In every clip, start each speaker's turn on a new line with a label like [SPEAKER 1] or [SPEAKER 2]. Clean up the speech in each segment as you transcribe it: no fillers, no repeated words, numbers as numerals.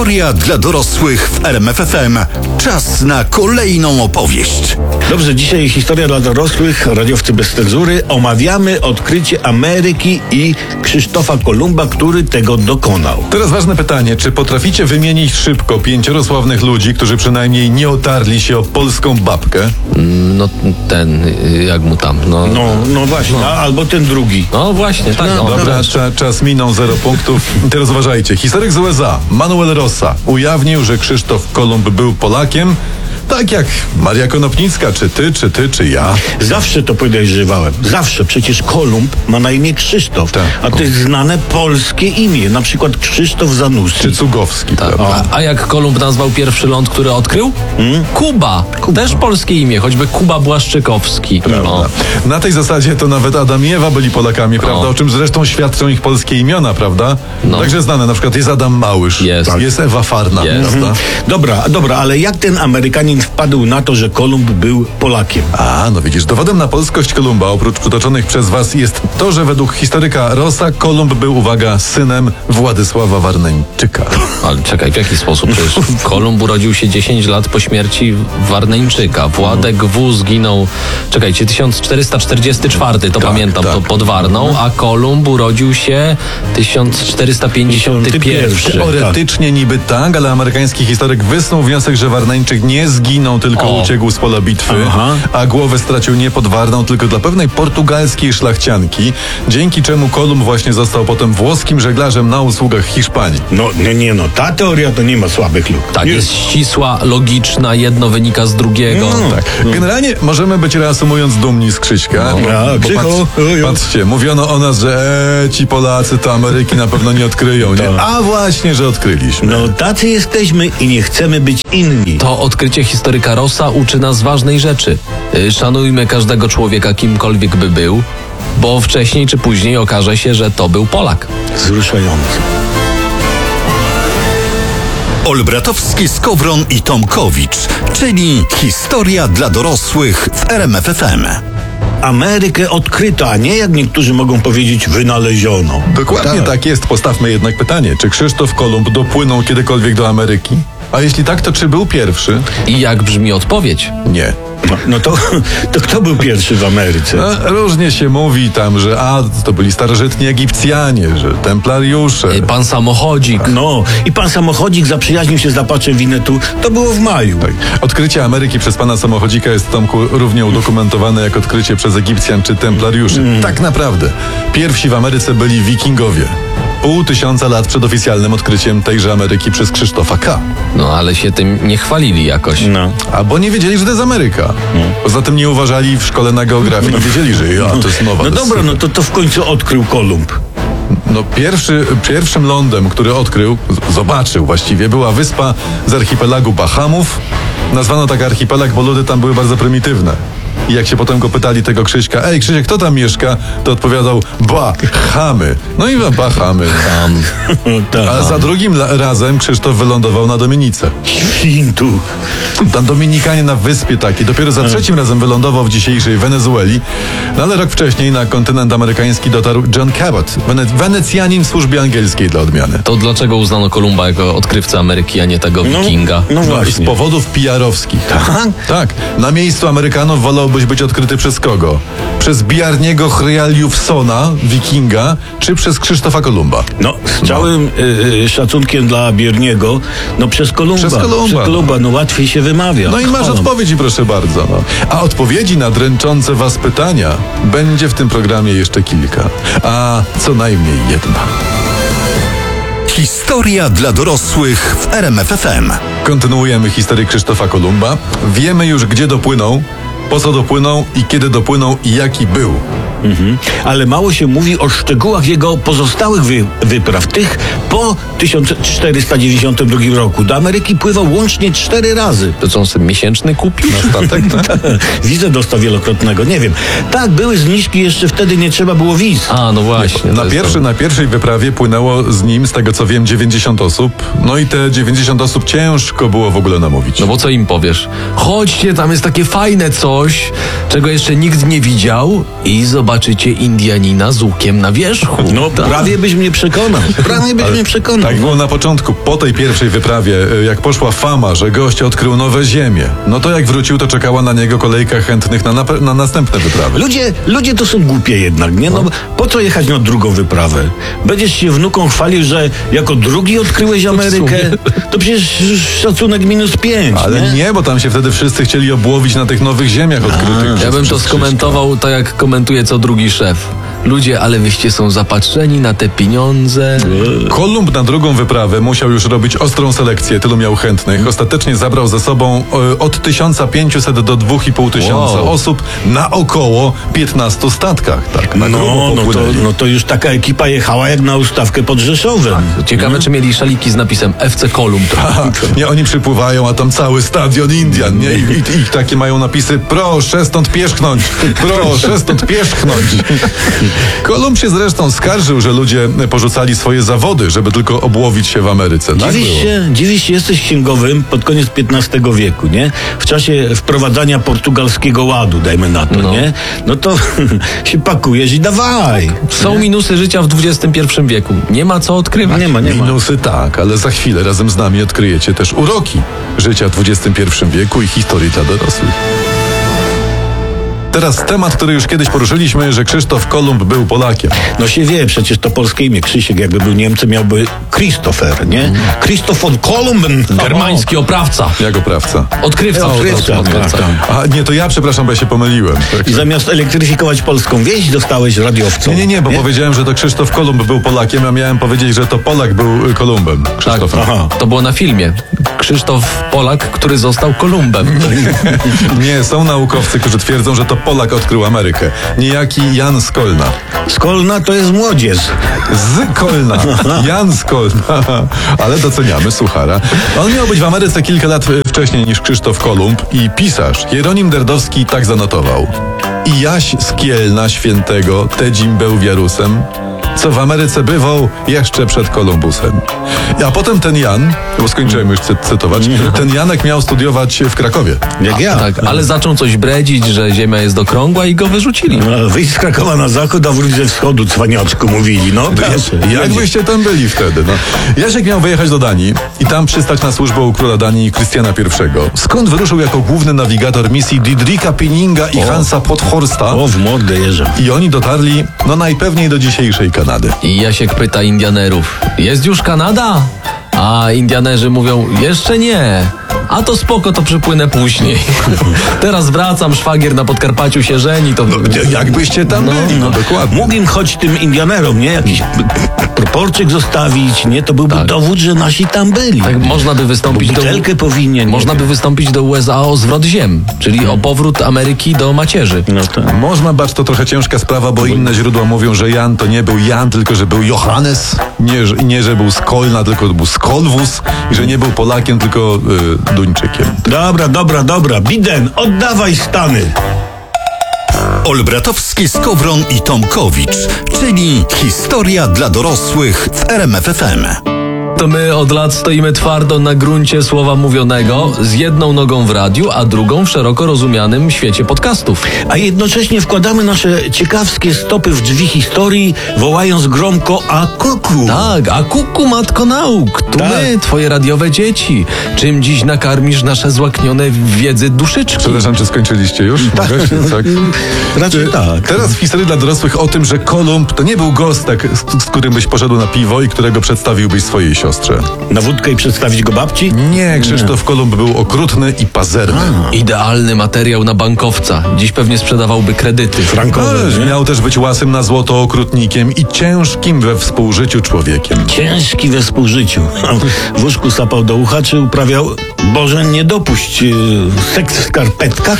[SPEAKER 1] Historia dla dorosłych w RMF FM. Czas na kolejną opowieść.
[SPEAKER 2] Dobrze, dzisiaj historia dla dorosłych, radiowcy bez cenzury. Omawiamy odkrycie Ameryki i Krzysztofa Kolumba, który tego dokonał.
[SPEAKER 3] Teraz ważne pytanie, czy potraficie wymienić szybko 5 sławnych ludzi, którzy przynajmniej nie otarli się o polską babkę?
[SPEAKER 4] No ten, jak mu tam,
[SPEAKER 2] No właśnie, albo ten drugi.
[SPEAKER 4] No właśnie, tak.
[SPEAKER 3] Dobra, czas minął, 0 punktów. Teraz uważajcie, historyk z USA, Manuel Rosa, ujawnił, że Krzysztof Kolumb był Polakiem, tak jak Maria Konopnicka, czy ja.
[SPEAKER 2] Zawsze to podejrzewałem. Zawsze. Przecież Kolumb ma na imię Krzysztof.
[SPEAKER 3] Tak.
[SPEAKER 2] A to jest znane polskie imię. Na przykład Krzysztof Zanussi.
[SPEAKER 3] Czy Cugowski,
[SPEAKER 4] Tak.
[SPEAKER 3] prawda?
[SPEAKER 4] A jak Kolumb nazwał pierwszy ląd, który odkrył? Kuba. Też polskie imię, choćby Kuba Błaszczykowski. O.
[SPEAKER 3] Na tej zasadzie to nawet Adam i Ewa byli Polakami, prawda?
[SPEAKER 4] No.
[SPEAKER 3] O czym zresztą świadczą ich polskie imiona, prawda?
[SPEAKER 4] No.
[SPEAKER 3] Także znane, na przykład jest Adam Małysz,
[SPEAKER 4] Jest.
[SPEAKER 3] Ewa Farna,
[SPEAKER 4] Jest.
[SPEAKER 3] prawda?
[SPEAKER 2] Dobra, ale jak ten Amerykanin wpadł na to, że Kolumb był Polakiem?
[SPEAKER 3] A, no widzisz, dowodem na polskość Kolumba, oprócz przytoczonych przez was, jest to, że według historyka Rosa Kolumb był, uwaga, synem Władysława Warneńczyka.
[SPEAKER 4] Ale czekaj, w jaki sposób? Przecież Kolumb urodził się 10 lat po śmierci Warneńczyka. Władek W. zginął, czekajcie, 1444, to pamiętam,
[SPEAKER 3] tak.
[SPEAKER 4] to pod Warną, a Kolumb urodził się 1451.
[SPEAKER 3] Teoretycznie niby tak, ale amerykański historyk wysnuł wniosek, że Warneńczyk nie zginął, tylko uciekł z pola bitwy, a głowę stracił nie pod Warną, tylko dla pewnej portugalskiej szlachcianki, dzięki czemu Kolumb właśnie został potem włoskim żeglarzem na usługach Hiszpanii.
[SPEAKER 2] Ta teoria to nie ma słabych luk.
[SPEAKER 4] Tak, jest ścisła, logiczna, jedno wynika z drugiego.
[SPEAKER 3] Tak. Generalnie możemy być, reasumując, dumni z Krzyśka. Bo
[SPEAKER 2] Krzychu,
[SPEAKER 3] patrzcie, mówiono o nas, że ci Polacy to Ameryki na pewno nie odkryją, nie? A właśnie, że odkryliśmy.
[SPEAKER 2] No tacy jesteśmy i nie chcemy być inni.
[SPEAKER 4] To odkrycie historyka Rossa uczy nas ważnej rzeczy. Szanujmy każdego człowieka, kimkolwiek by był, bo wcześniej czy później okaże się, że to był Polak.
[SPEAKER 2] Wzruszające.
[SPEAKER 1] Olbratowski, Skowron i Tomkowicz, czyli historia dla dorosłych w RMF FM.
[SPEAKER 2] Amerykę odkryto, a nie, jak niektórzy mogą powiedzieć, wynaleziono.
[SPEAKER 3] Dokładnie tak jest. Postawmy jednak pytanie, czy Krzysztof Kolumb dopłynął kiedykolwiek do Ameryki? A jeśli tak, to czy był pierwszy?
[SPEAKER 4] I jak brzmi odpowiedź?
[SPEAKER 3] Nie.
[SPEAKER 2] No to kto był pierwszy w Ameryce?
[SPEAKER 3] No, różnie się mówi tam, że to byli starożytni Egipcjanie, że templariusze.
[SPEAKER 4] Pan samochodzik.
[SPEAKER 2] No, i pan samochodzik zaprzyjaźnił się z Apache Winnetu. To było w maju.
[SPEAKER 3] Tak. Odkrycie Ameryki przez pana samochodzika jest, Tomku, równie udokumentowane jak odkrycie przez Egipcjan czy templariuszy. Tak naprawdę. Pierwsi w Ameryce byli wikingowie. 500 lat przed oficjalnym odkryciem tejże Ameryki przez Krzysztofa K.
[SPEAKER 4] No ale się tym nie chwalili jakoś.
[SPEAKER 3] Albo nie wiedzieli, że to jest Ameryka. Poza tym nie uważali w szkole na geografii, nie wiedzieli, że to jest nowa.
[SPEAKER 2] No dobra, no to w końcu odkrył Kolumb.
[SPEAKER 3] No pierwszym lądem, który odkrył, zobaczył właściwie, była wyspa z archipelagu Bahamów. Nazwano tak archipelag, bo ludy tam były bardzo prymitywne. I jak się potem go pytali, tego Krzyśka, Krzysiek, kto tam mieszka? To odpowiadał, Bahamy. No i Bahamy. A za drugim razem Krzysztof wylądował na Dominice.
[SPEAKER 2] Świntu.
[SPEAKER 3] Tam Dominikanie na wyspie takiej. Dopiero za trzecim razem wylądował w dzisiejszej Wenezueli. No ale rok wcześniej na kontynent amerykański dotarł John Cabot, Wenecjanin w służbie angielskiej dla odmiany.
[SPEAKER 4] To dlaczego uznano Kolumba jako odkrywcę Ameryki, a nie tego wikinga?
[SPEAKER 2] No
[SPEAKER 3] I z
[SPEAKER 2] właśnie.
[SPEAKER 3] powodów PR-owskich. Tak. Na miejscu Amerykanów wolałbyś być odkryty przez kogo? Przez Bjarniego Hryjaljufsona, wikinga, czy przez Krzysztofa Kolumba?
[SPEAKER 2] No, z całym szacunkiem dla Bierniego, przez Kolumba.
[SPEAKER 3] Przez Kolumba.
[SPEAKER 2] No łatwiej się wymawia.
[SPEAKER 3] No i masz odpowiedzi, proszę bardzo. No. A odpowiedzi na dręczące was pytania będzie w tym programie jeszcze kilka. A co najmniej jedna.
[SPEAKER 1] Historia dla dorosłych w RMF FM.
[SPEAKER 3] Kontynuujemy historię Krzysztofa Kolumba. Wiemy już, gdzie dopłynął, po co dopłynął i kiedy dopłynął i jaki był.
[SPEAKER 2] Ale mało się mówi o szczegółach jego pozostałych wypraw, tych po 1492 roku. Do Ameryki pływał łącznie 4 razy.
[SPEAKER 4] To co, on sobie miesięczny kupił na statek?
[SPEAKER 2] Wizę dostał wielokrotnego, nie wiem. Tak, były zniżki, jeszcze wtedy nie trzeba było wiz.
[SPEAKER 4] A, no właśnie.
[SPEAKER 3] Na pierwszej wyprawie płynęło z nim, z tego co wiem, 90 osób. No i te 90 osób ciężko było w ogóle namówić.
[SPEAKER 4] No bo co im powiesz? Chodźcie, tam jest takie fajne coś, czego jeszcze nikt nie widział i zobaczcie zobaczycie Indianina z łukiem na wierzchu.
[SPEAKER 2] No,
[SPEAKER 4] Tak.
[SPEAKER 2] prawie byś mnie przekonał. Prawie byś mnie przekonał.
[SPEAKER 3] Tak było na początku, po tej pierwszej wyprawie, jak poszła fama, że gość odkrył nowe ziemie, no to jak wrócił, to czekała na niego kolejka chętnych na następne wyprawy.
[SPEAKER 2] Ludzie to są głupie jednak, nie? No, po co jechać na drugą wyprawę? Będziesz się wnukom chwalił, że jako drugi odkryłeś Amerykę? To przecież szacunek -5,
[SPEAKER 3] Ale nie, bo tam się wtedy wszyscy chcieli obłowić na tych nowych ziemiach odkrytych.
[SPEAKER 4] Ja bym to
[SPEAKER 3] przez
[SPEAKER 4] skomentował tak, jak komentuje co drugi szef. Ludzie, ale wyście są zapatrzeni na te pieniądze.
[SPEAKER 3] Kolumb na drugą wyprawę musiał już robić ostrą selekcję, tylu miał chętnych. Ostatecznie zabrał ze sobą od 1500 do 2500
[SPEAKER 4] Wow.
[SPEAKER 3] osób na około 15 statkach. Tak, na grubo popłynęli.
[SPEAKER 2] no to już taka ekipa jechała jak na ustawkę pod Rzeszowem.
[SPEAKER 4] Ciekawe, czy mieli szaliki z napisem FC Kolumb.
[SPEAKER 3] Nie, oni przypływają, a tam cały stadion Indian, nie? I takie mają napisy: proszę stąd pierzchnąć, proszę stąd pierzchnąć. Kolumb się zresztą skarżył, że ludzie porzucali swoje zawody, żeby tylko obłowić się w Ameryce. Tak było.
[SPEAKER 2] Dziwisz się, jesteś księgowym pod koniec XV wieku, nie? W czasie wprowadzania portugalskiego ładu, dajmy na to, nie? No to się pakujesz i dawaj.
[SPEAKER 4] Są minusy życia w XXI wieku. Nie ma co odkrywać.
[SPEAKER 2] Nie ma.
[SPEAKER 3] Minusy tak, ale za chwilę razem z nami odkryjecie też uroki życia w XXI wieku i historii dla dorosłych. Teraz temat, który już kiedyś poruszyliśmy, że Krzysztof Kolumb był Polakiem.
[SPEAKER 2] No się wie, przecież to polskie imię. Krzysiek jakby był Niemcem, miałby Christopher, nie? Christopher Kolumben.
[SPEAKER 4] Germański oprawca.
[SPEAKER 3] Jak oprawca.
[SPEAKER 4] Odkrywca.
[SPEAKER 2] Odkrywca, tak.
[SPEAKER 3] A nie, to ja przepraszam, bo ja się pomyliłem.
[SPEAKER 2] I zamiast elektryfikować polską wieś, dostałeś radiowcą.
[SPEAKER 3] Nie, bo powiedziałem, że to Krzysztof Kolumb był Polakiem, a miałem powiedzieć, że to Polak był Kolumbem.
[SPEAKER 4] Tak,
[SPEAKER 3] Krzysztofem.
[SPEAKER 4] to było na filmie. Krzysztof Polak, który został Kolumbem.
[SPEAKER 3] Nie, są naukowcy, którzy twierdzą, że to Polak odkrył Amerykę. Niejaki Jan Skolna.
[SPEAKER 2] Skolna to jest młodzież.
[SPEAKER 3] Z Kolna. Jan Skolna. Ale doceniamy suchara. On miał być w Ameryce kilka lat wcześniej niż Krzysztof Kolumb i pisarz Jeronim Derdowski tak zanotował: i Jaś z Kielna Świętego Tedzim był wiarusem, co w Ameryce bywał jeszcze przed Kolumbusem. A potem ten Jan, bo skończyłem już cytować, ten Janek miał studiować w Krakowie.
[SPEAKER 2] Jak ja.
[SPEAKER 4] Tak, ale zaczął coś bredzić, że ziemia jest okrągła i go wyrzucili.
[SPEAKER 2] No, wyjdź z Krakowa na zachód, a wróć ze wschodu, cwaniaczku, mówili. No,
[SPEAKER 3] Jak byście tam byli wtedy? No. Jasiek miał wyjechać do Danii i tam przystać na służbę u króla Danii Krystiana I. Skąd wyruszył jako główny nawigator misji Didrika Pinninga i Hansa Podhorsta.
[SPEAKER 2] O, w mordę jeżdżę.
[SPEAKER 3] I oni dotarli, no najpewniej do dzisiejszej Kanady.
[SPEAKER 4] I Jasiek pyta Indianerów: jest już Kanada? A Indianerzy mówią: jeszcze nie. A to spoko, to przypłynę później. Teraz wracam, szwagier na Podkarpaciu się żeni, to...
[SPEAKER 3] Jakbyście tam byli, no dokładnie.
[SPEAKER 2] Mógł im choć tym Indianerom, nie? Jakiś proporczyk zostawić, nie? To byłby dowód, że nasi tam byli.
[SPEAKER 4] Tak, można by wystąpić
[SPEAKER 2] Butelkę powinien.
[SPEAKER 4] Można by wystąpić do USA o zwrot ziem, czyli o powrót Ameryki do macierzy.
[SPEAKER 2] No tak.
[SPEAKER 3] Można, bacz, to trochę ciężka sprawa, bo inne źródła mówią, że Jan to nie był Jan, tylko że był Johannes. Nie, że był z Kolna, tylko był z Kolwus. I że nie był Polakiem, tylko Duńczykiem.
[SPEAKER 2] Dobra. Biden, oddawaj Stany.
[SPEAKER 1] Olbratowski, Skowron i Tomkowicz, czyli historia dla dorosłych w RMF FM.
[SPEAKER 4] To my od lat stoimy twardo na gruncie słowa mówionego, z jedną nogą w radiu, a drugą w szeroko rozumianym świecie podcastów.
[SPEAKER 2] A jednocześnie wkładamy nasze ciekawskie stopy w drzwi historii, wołając gromko: a kuku!
[SPEAKER 4] Tak, a kuku matko nauk, tu
[SPEAKER 2] Tak.
[SPEAKER 4] my, twoje radiowe dzieci. Czym dziś nakarmisz nasze złaknione wiedzy duszyczki?
[SPEAKER 3] Przepraszam, czy skończyliście już? Mogę się, tak?
[SPEAKER 2] Raczej tak.
[SPEAKER 3] Teraz w historii dla dorosłych o tym, że Kolumb to nie był gostek, z którym byś poszedł na piwo i którego przedstawiłbyś swojej siostrze.
[SPEAKER 2] Na wódkę i przedstawić go babci?
[SPEAKER 3] Nie, Krzysztof Kolumb był okrutny i pazerny.
[SPEAKER 4] Idealny materiał na bankowca. Dziś pewnie sprzedawałby kredyty.
[SPEAKER 2] Frankowe, nie?
[SPEAKER 3] Miał też być łasym na złoto okrutnikiem i ciężkim we współżyciu człowiekiem.
[SPEAKER 2] Ciężki we współżyciu. W łóżku sapał do ucha, czy uprawiał, Boże, nie dopuść, seks w skarpetkach?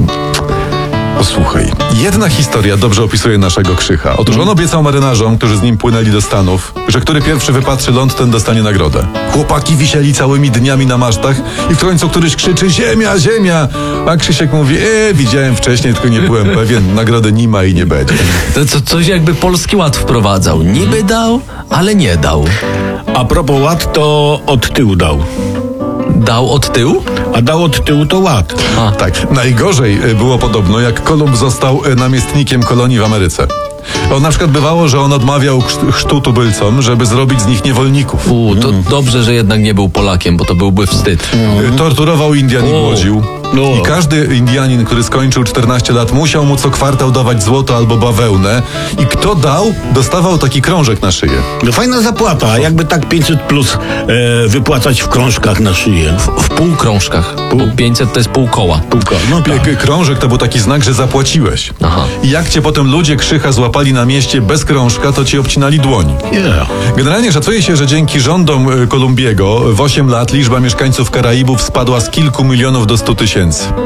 [SPEAKER 3] Posłuchaj, jedna historia dobrze opisuje naszego Krzycha. Otóż on obiecał marynarzom, którzy z nim płynęli do Stanów, że który pierwszy wypatrzy ląd, ten dostanie nagrodę. Chłopaki wisieli całymi dniami na masztach i w końcu któryś krzyczy: ziemia, ziemia! A Krzysiek mówi: widziałem wcześniej, tylko nie byłem pewien, nagrody nie ma i nie będzie.
[SPEAKER 4] To coś jakby Polski Ład wprowadzał. Niby dał, ale nie dał.
[SPEAKER 2] A propos ład, to od tyłu dał.
[SPEAKER 4] dał od tyłu?
[SPEAKER 2] A dał od tyłu to ład.
[SPEAKER 3] Tak, najgorzej było podobno, jak Kolumb został namiestnikiem kolonii w Ameryce. On na przykład bywało, że on odmawiał chrztu tubylcom, żeby zrobić z nich niewolników.
[SPEAKER 4] To dobrze, że jednak nie był Polakiem, bo to byłby wstyd.
[SPEAKER 3] Torturował Indian i głodził.
[SPEAKER 2] No.
[SPEAKER 3] I każdy Indianin, który skończył 14 lat, musiał mu co kwartał dawać złoto albo bawełnę. I kto dał, dostawał taki krążek na szyję.
[SPEAKER 2] No fajna zapłata, a jakby tak 500 plus wypłacać w krążkach na szyję.
[SPEAKER 4] W półkrążkach. Bo 500 to jest pół koła.
[SPEAKER 2] No tak.
[SPEAKER 3] Krążek to był taki znak, że zapłaciłeś.
[SPEAKER 4] Aha.
[SPEAKER 3] I jak cię potem ludzie krzycha złapali na mieście bez krążka, to ci obcinali dłoń.
[SPEAKER 2] Yeah.
[SPEAKER 3] Generalnie szacuje się, że dzięki rządom Kolumbiego w 8 lat liczba mieszkańców Karaibów spadła z kilku milionów do 100 000.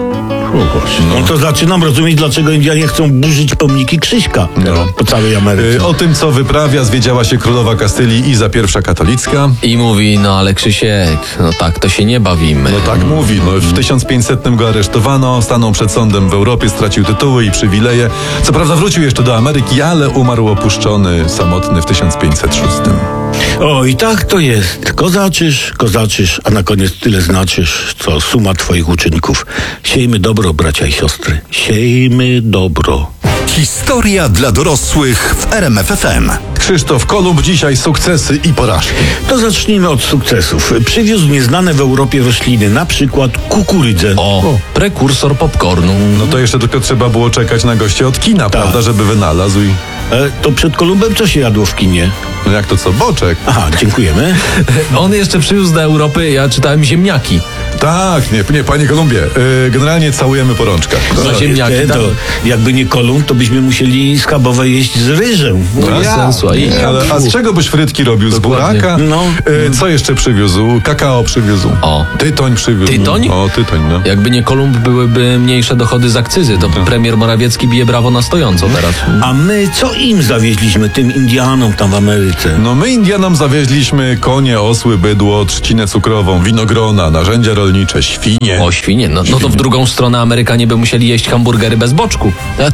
[SPEAKER 2] No to zaczynam rozumieć, dlaczego Indianie chcą burzyć pomniki Krzyśka po całej Ameryce.
[SPEAKER 3] O tym, co wyprawia, zwiedziała się królowa Kastylii Iza I Katolicka.
[SPEAKER 4] I mówi, no ale Krzysiek, no tak to się nie bawimy.
[SPEAKER 3] No tak mówi. No, w 1500 go aresztowano, stanął przed sądem w Europie, stracił tytuły i przywileje. Co prawda wrócił jeszcze do Ameryki, ale umarł opuszczony, samotny w 1506.
[SPEAKER 2] O, i tak to jest. Kozaczysz, a na koniec tyle znaczysz, co suma twoich uczynków. Siejmy dobro, bracia i siostry. Siejmy dobro.
[SPEAKER 1] Historia dla dorosłych w RMF FM.
[SPEAKER 3] Krzysztof Kolumb, dzisiaj sukcesy i porażki.
[SPEAKER 2] To zacznijmy od sukcesów. Przywiózł nieznane w Europie rośliny, na przykład kukurydzę.
[SPEAKER 4] O, prekursor popcornu.
[SPEAKER 3] No to jeszcze tylko trzeba było czekać na gościa od kina, prawda, żeby wynalazł i...
[SPEAKER 2] To przed Kolumbem co się jadło w kinie?
[SPEAKER 3] No jak to co? Boczek.
[SPEAKER 2] Aha, dziękujemy.
[SPEAKER 4] On jeszcze przywiózł do Europy, ja czytałem ziemniaki.
[SPEAKER 3] Tak, nie, panie Kolumbie. Generalnie całujemy po rączkach.
[SPEAKER 4] No, ziemniaki,
[SPEAKER 2] to
[SPEAKER 4] tak.
[SPEAKER 2] jakby nie Kolumb, to byśmy musieli schabowe jeść z ryżem.
[SPEAKER 4] No bez sensu.
[SPEAKER 3] A z czego byś frytki robił? Z
[SPEAKER 4] Dokładnie.
[SPEAKER 3] buraka?
[SPEAKER 2] No.
[SPEAKER 3] Co jeszcze przywiózł? Kakao przywiózł.
[SPEAKER 4] O.
[SPEAKER 3] Tytoń przywiózł.
[SPEAKER 4] Tytoń?
[SPEAKER 3] O, tytoń, no.
[SPEAKER 4] Jakby nie Kolumb, byłyby mniejsze dochody z akcyzy. To premier Morawiecki bije brawo na stojąco teraz.
[SPEAKER 2] A my co im zawieźliśmy, tym Indianom tam w Ameryce?
[SPEAKER 3] No my Indianom zawieźliśmy konie, osły, bydło, trzcinę cukrową, winogrona, narzędzia rolnicze, świnie.
[SPEAKER 4] O, świnie. No to w drugą stronę Amerykanie by musieli jeść hamburgery bez boczku.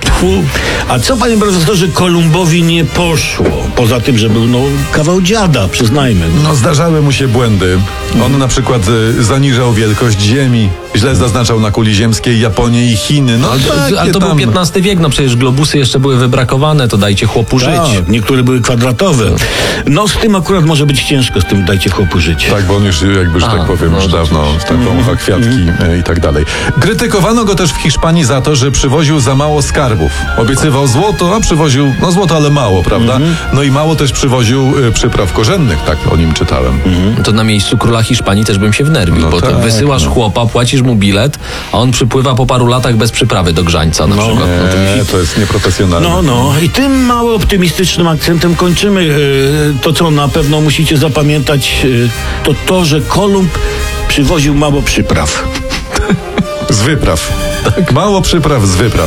[SPEAKER 2] A co, panie profesorze, Kolumbowi nie poszło? Poza tym, że był kawał dziada, przyznajmy.
[SPEAKER 3] No zdarzały mu się błędy. On na przykład zaniżał wielkość ziemi, źle zaznaczał na kuli ziemskiej Japonię i Chiny. No
[SPEAKER 4] Ale to był XV wiek, no przecież globusy jeszcze były wybrakowane, to dajcie chłopu żyć.
[SPEAKER 2] Tak, niektóre były kwadratowe. No z tym akurat może być ciężko, z tym dajcie chłopu żyć.
[SPEAKER 3] Tak, bo on już jakby, że tak powiem, już dawno wącha kwiatki i tak dalej. Krytykowano go też w Hiszpanii za to, że przywoził za mało skarbów. Obiecywał złoto, a przywoził, złoto, ale mało, prawda? No i mało też przywoził przypraw korzennych, tak o nim czytałem.
[SPEAKER 4] To na miejscu króla Hiszpanii też bym się wnerwił, bo to
[SPEAKER 3] tak,
[SPEAKER 4] wysyłasz chłopa, płacisz mu bilet, a on przypływa po paru latach bez przyprawy do Grzańca na przykład.
[SPEAKER 3] To jest nieprofesjonalne.
[SPEAKER 2] I tym mało optymistycznym akcentem kończymy. To, co na pewno musicie zapamiętać, to, że Kolumb przywoził mało przypraw.
[SPEAKER 3] Z wypraw. Tak. Mało przypraw z wypraw.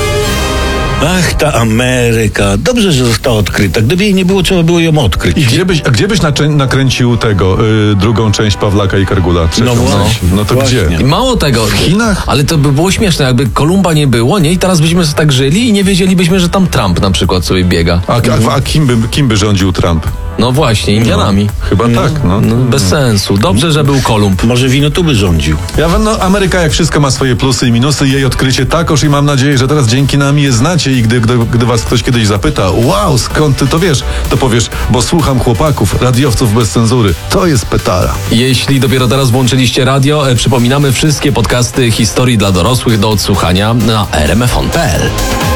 [SPEAKER 2] Ach, ta Ameryka. Dobrze, że została odkryta. Gdyby jej nie było, trzeba było ją odkryć.
[SPEAKER 3] I gdzie byś nakręcił tego, drugą część Pawlaka i Kargula? Trzecią część? No to
[SPEAKER 2] właśnie.
[SPEAKER 3] gdzie?
[SPEAKER 4] I mało tego. W
[SPEAKER 3] Chinach?
[SPEAKER 4] Ale to by było śmieszne, jakby Kolumba nie było, nie? I teraz byśmy sobie tak żyli i nie wiedzielibyśmy, że tam Trump na przykład sobie biega.
[SPEAKER 3] A kim by rządził Trump?
[SPEAKER 4] No właśnie, Indianami.
[SPEAKER 3] Chyba tak, no.
[SPEAKER 4] No, bez sensu. Dobrze, że był Kolumb.
[SPEAKER 2] Może wino tu by rządził.
[SPEAKER 3] Ameryka jak wszystko ma swoje plusy i minusy, jej odkrycie takoż i mam nadzieję, że teraz dzięki nam je znacie i gdy was ktoś kiedyś zapyta, wow, skąd ty to wiesz, to powiesz, bo słucham chłopaków, radiowców bez cenzury. To jest petara.
[SPEAKER 4] Jeśli dopiero teraz włączyliście radio, przypominamy wszystkie podcasty historii dla dorosłych do odsłuchania na rmfon.pl.